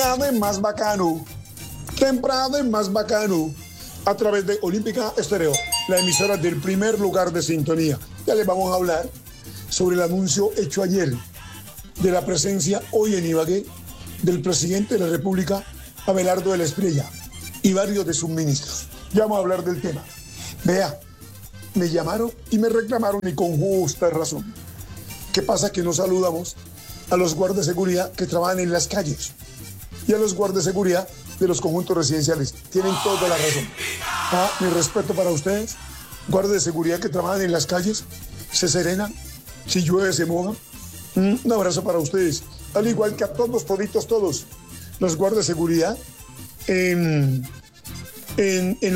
temprano y más bacano. Temprano y más bacano. A través de Olímpica Estéreo, la emisora del primer lugar de sintonía. Ya les vamos a hablar sobre el anuncio hecho ayer de la presencia hoy en Ibagué del presidente de la República, Abelardo de la Espriella, y varios de sus ministros. Ya vamos a hablar del tema. Vea, me llamaron y me reclamaron, y con justa razón. ¿Qué pasa? Que no saludamos a los guardas de seguridad que trabajan en las calles y a los guardas de seguridad de los conjuntos residenciales. Tienen toda la razón. Mi respeto para ustedes, guardas de seguridad que trabajan en las calles, se serenan, si llueve se mojan. Un abrazo para ustedes, al igual que a todos, toditos, todos los guardas de seguridad en